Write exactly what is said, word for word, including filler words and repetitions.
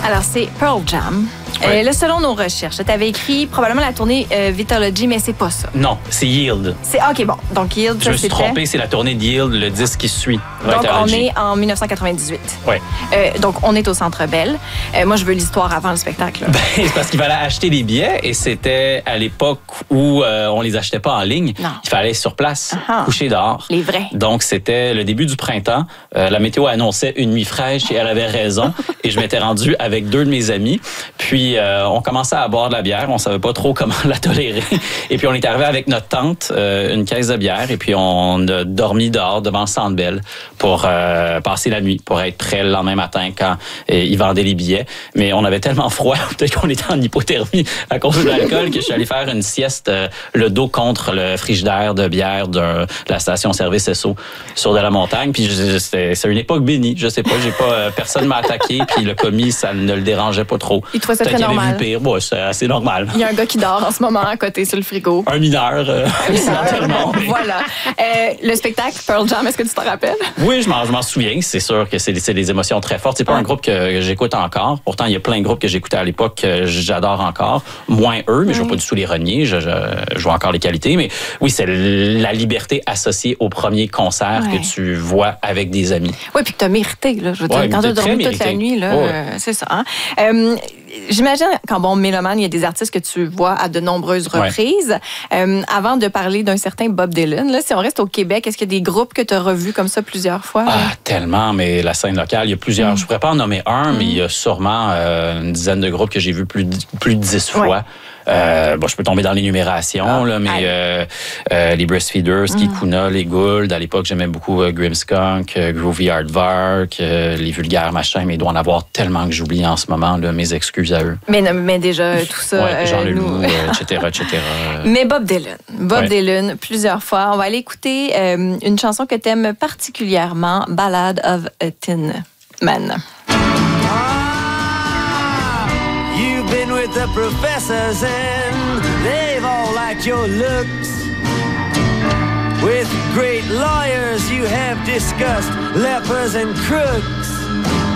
Alors, c'est Pearl Jam. Ouais. Euh, là, selon nos recherches, tu avais écrit probablement la tournée euh, Vitalogy, mais c'est pas ça. Non, c'est Yield. C'est OK, bon. Donc, Yield, Je ça, me suis c'était... trompé, c'est la tournée de Yield, le disque qui suit. Donc, on Vitalogy. est en dix-neuf cent quatre-vingt-dix-huit. Oui. Euh, donc, on est au Centre Bell. Euh, moi, je veux l'histoire avant le spectacle. Ben, c'est parce qu'il fallait acheter des billets et c'était à l'époque où euh, on les achetait pas en ligne. Non. Il fallait sur place, Uh-huh. coucher dehors. Les vrais. Donc, c'était le début du printemps. Euh, la météo annonçait une nuit fraîche et elle avait raison. Et je m'étais rendu avec deux de mes amis. Puis, euh, on commençait à boire de la bière. On savait pas trop comment la tolérer. Et puis, on est arrivé avec notre tante, euh, une caisse de bière. Et puis, on a dormi dehors devant le Centre Bell pour euh, passer la nuit, pour être prêt le lendemain matin quand euh, ils vendaient les billets. Mais on avait tellement froid, peut-être qu'on était en hypothermie à cause de l'alcool, que je suis allé faire une sieste euh, le dos contre le frigidaire de bière de la station-service S O sur de la montagne. Puis je- c'était c'est une époque bénie. Je sais pas, j'ai pas euh, personne m'a attaqué. Puis le commis, ça ne le dérangeait pas trop. Il trouvait ça Peut-être très qu'il avait normal. vu pire. Ouais, c'est assez normal. Il y a un gars qui dort en ce moment à côté sur le frigo. Un mineur, euh, accidentellement. mais- Voilà. Euh, le spectacle Pearl Jam, est-ce que tu t'en rappelles? Oui, je m'en, je m'en souviens. C'est sûr que c'est, c'est des émotions très fortes. C'est pas Ouais. un groupe que, que j'écoute encore. Pourtant, il y a plein de groupes que j'écoutais à l'époque que j'adore encore. Moins eux, mais je ne veux pas du tout les renier. Je, je, je vois encore les qualités. Mais oui, c'est la liberté associée au premier concert Ouais. que tu vois avec des amis. Oui, puis que tu as mérité. Là. Je veux dire, Ouais, quand tu as très dormi toute la mérité. nuit, là, Ouais. euh, c'est ça. Hein? Euh, J'imagine qu'en bon mélomane, il y a des artistes que tu vois à de nombreuses Ouais. reprises. Euh, avant de parler d'un certain Bob Dylan, là, si on reste au Québec, est-ce qu'il y a des groupes que tu as revus comme ça plusieurs fois? Ah, tellement, mais la scène locale, il y a plusieurs. Mm. Je pourrais pas en nommer un, mais il y a sûrement euh, une dizaine de groupes que j'ai vus plus, de- plus de dix fois. Ouais. Euh, bon, je peux tomber dans l'énumération, Ah, là, mais allez. euh, euh, les Breastfeeders, Kikuna, les Gould. À l'époque, j'aimais beaucoup euh, Grimmskunk, euh, Groovy Aardvark, euh, les Vulgaires Machins, mais il doit en avoir tellement que j'oublie en ce moment. Là, mes excuses à eux. Mais, non, mais déjà, tout ça, Ouais, Jean euh, Leloup, nous... euh, et cetera, et cetera. Mais Bob Dylan. Bob Ouais. Dylan, plusieurs fois. On va aller écouter euh, une chanson que tu aimes particulièrement, Ballad of a Tin Man. You've been with the professors and they've all liked your looks. With great lawyers you have discussed lepers and crooks.